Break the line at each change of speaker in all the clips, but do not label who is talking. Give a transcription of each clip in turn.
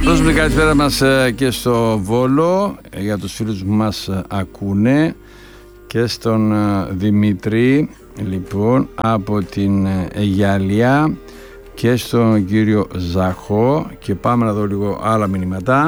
Δώσουμε καλησπέρα μας και στο Βόλο για τους φίλους που μας ακούνε και στον Δημήτρη λοιπόν από την Αιγιαλία και στον κύριο Ζαχό, και πάμε να δω λίγο άλλα μηνύματα.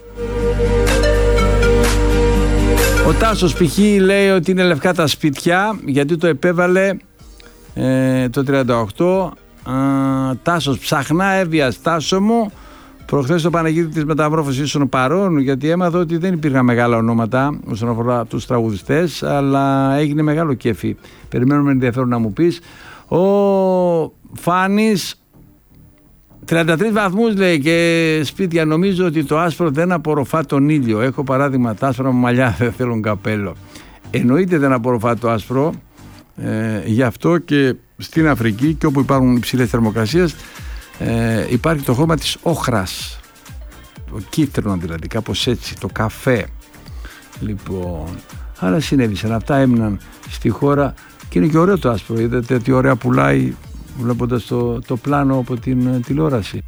Ο Τάσος π.χ. λέει ότι είναι λευκά τα σπίτια γιατί το επέβαλε το 38. Τάσος ψαχνά έβιας, Τάσο μου. Προχθές το Παναγίδι της Μεταμόρφωσης ήσουν παρόν, γιατί έμαθα ότι δεν υπήρχαν μεγάλα ονόματα όσον αφορά τους τραγουδιστές, αλλά έγινε μεγάλο κέφι. Περιμένουμε ενδιαφέρον να μου πεις. Ο Φάνης 33 βαθμούς λέει και σπίτια. Νομίζω ότι το άσπρο δεν απορροφά τον ήλιο. Έχω παράδειγμα τα άσπρα μου μαλλιά, δεν θέλω καπέλο. Εννοείται δεν απορροφά το άσπρο. Γι' αυτό και στην Αφρική και όπου υπάρχουν υψηλές θερμοκρασίες υπάρχει το χρώμα της όχρας, το κίτρινο δηλαδή, κάπως έτσι, το καφέ. Λοιπόν, άρα συνέβησαν αυτά, έμειναν στη χώρα και είναι και ωραίο το άσπρο. Είδατε τι ωραία πουλάει βλέποντας το πλάνο από την τηλεόραση.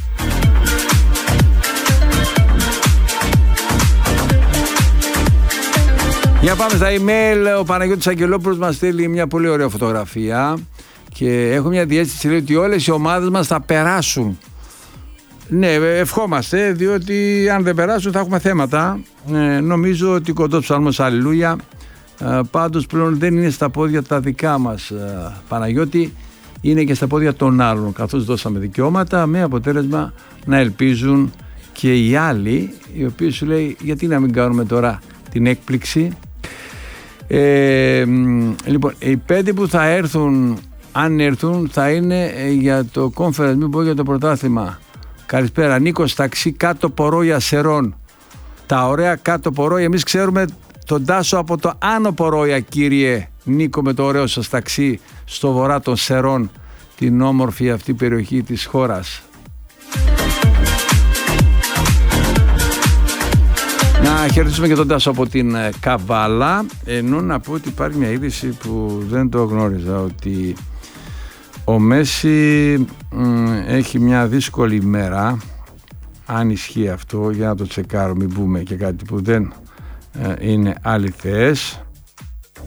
Για πάμε στα email. Ο Παναγιώτης Αγγελόπουλος μας στέλνει μια πολύ ωραία φωτογραφία και έχω μια διαίσθηση, λέει, ότι όλες οι ομάδες μας θα περάσουν. Ναι, ευχόμαστε, διότι αν δεν περάσουν θα έχουμε θέματα. Νομίζω ότι κοντός ψαλμός αλληλούια. Πάντως πλέον δεν είναι στα πόδια τα δικά μας, Παναγιώτη, είναι και στα πόδια των άλλων, καθώς δώσαμε δικαιώματα, με αποτέλεσμα να ελπίζουν και οι άλλοι, οι οποίοι σου λέει γιατί να μην κάνουμε τώρα την έκπληξη. Λοιπόν, οι 5 που θα έρθουν, αν έρθουν, θα είναι για το conference, μην πω για το πρωτάθλημα. Καλησπέρα, Νίκος Ταξί, κάτω Πορόια Σερών. Τα ωραία κάτω Πορόια, εμείς ξέρουμε τον Τάσο από το Άνω Πορόια, κύριε Νίκο, με το ωραίο σας ταξί στο βορρά των Σερών, την όμορφη αυτή περιοχή της χώρας. Να χαιρετήσουμε και τον Τάσο από την Καβάλα, ενώ να πω ότι υπάρχει μια είδηση που δεν το γνώριζα, ότι ο Μέση έχει μια δύσκολη ημέρα. Αν ισχύει αυτό, για να το τσεκάρω, μην πούμε και κάτι που δεν είναι αληθές.